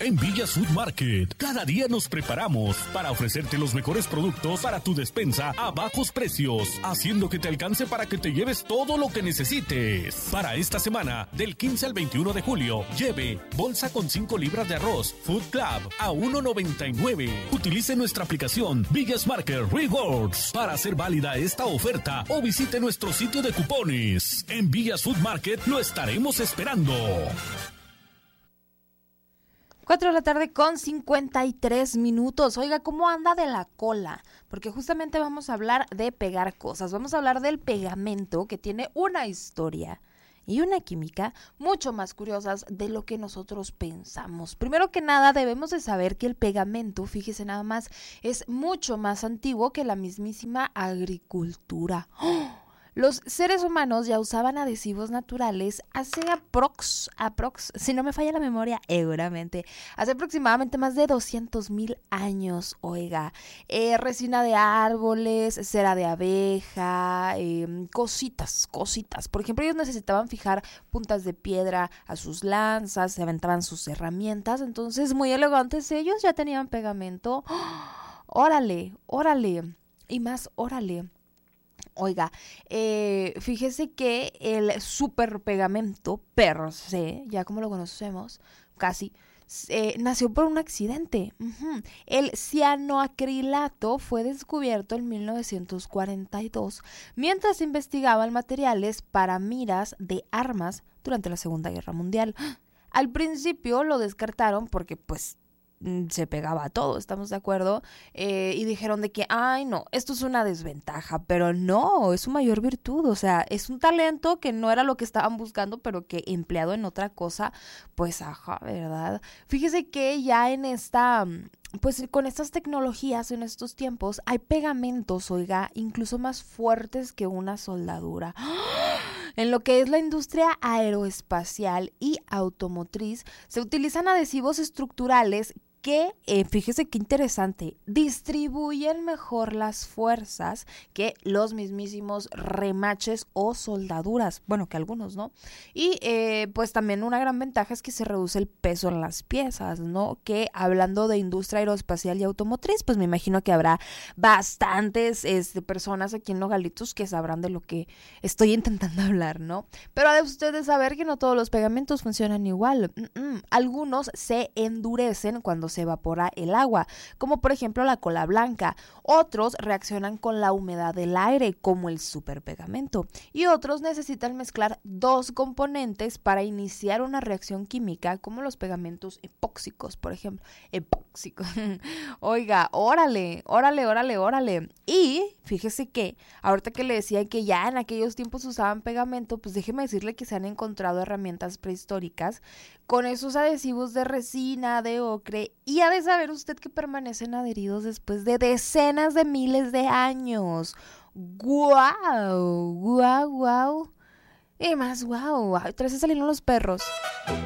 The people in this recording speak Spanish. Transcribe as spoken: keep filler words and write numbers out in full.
En Villas Food Market, cada día nos preparamos para ofrecerte los mejores productos para tu despensa a bajos precios, haciendo que te alcance para que te lleves todo lo que necesites. Para esta semana, del quince al veintiuno de julio, lleve bolsa con cinco libras de arroz Food Club a uno noventa y nueve. Utilice nuestra aplicación Villas Market Rewards para hacer válida esta oferta o visite nuestro sitio de cupones. En Villas Food Market lo estaremos esperando. Cuatro de la tarde con cincuenta y tres minutos. Oiga, ¿cómo anda de la cola? Porque justamente vamos a hablar de pegar cosas. Vamos a hablar del pegamento, que tiene una historia y una química mucho más curiosas de lo que nosotros pensamos. Primero que nada, debemos de saber que el pegamento, fíjese nada más, es mucho más antiguo que la mismísima agricultura. ¡Oh! Los seres humanos ya usaban adhesivos naturales hace aprox, aprox, si no me falla la memoria, seguramente, hace aproximadamente más de doscientos mil años, oiga, eh, resina de árboles, cera de abeja, eh, cositas, cositas. Por ejemplo, ellos necesitaban fijar puntas de piedra a sus lanzas, se aventaban sus herramientas, entonces muy elegantes ellos, ya tenían pegamento. ¡Oh! Órale, órale, y más órale. Oiga, eh, fíjese que el super pegamento per se, ya como lo conocemos, casi, eh, nació por un accidente. Uh-huh. El cianoacrilato fue descubierto en mil novecientos cuarenta y dos mientras investigaban materiales para miras de armas durante la Segunda Guerra Mundial. Al principio lo descartaron porque pues se pegaba a todo, ¿estamos de acuerdo? Eh, y dijeron de que, ay no, esto es una desventaja, pero no, es su mayor virtud, o sea, es un talento que no era lo que estaban buscando, pero que empleado en otra cosa, pues ajá, ¿verdad? Fíjese que ya en esta, pues con estas tecnologías en estos tiempos, hay pegamentos, oiga, incluso más fuertes que una soldadura. En lo que es la industria aeroespacial y automotriz, se utilizan adhesivos estructurales que, eh, fíjese qué interesante, distribuyen mejor las fuerzas que los mismísimos remaches o soldaduras, bueno, que algunos, ¿no? Y eh, pues también una gran ventaja es que se reduce el peso en las piezas, ¿no? Que hablando de industria aeroespacial y automotriz, pues me imagino que habrá bastantes este, personas aquí en Nogalitos que sabrán de lo que estoy intentando hablar, ¿no? Pero ha de ustedes saber que no todos los pegamentos funcionan igual. Mm-mm. Algunos se endurecen cuando se evapora el agua, como por ejemplo la cola blanca. Otros reaccionan con la humedad del aire, como el superpegamento. Y otros necesitan mezclar dos componentes para iniciar una reacción química, como los pegamentos epóxicos, por ejemplo. Epóxicos. Oiga, órale, órale, órale, órale. Y fíjese que, ahorita que le decía que ya en aquellos tiempos usaban pegamento, pues déjeme decirle que se han encontrado herramientas prehistóricas con esos adhesivos de resina, de ocre, y ha de saber usted que permanecen adheridos después de decenas de miles de años. ¡Guau! ¡Guau, guau! Y más, guau. Otra vez salieron los perros.